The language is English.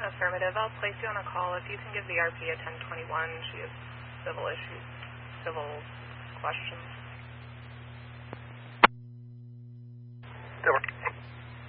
Affirmative. I'll place you on a call. If you can give the RP a 1021, she has civil questions.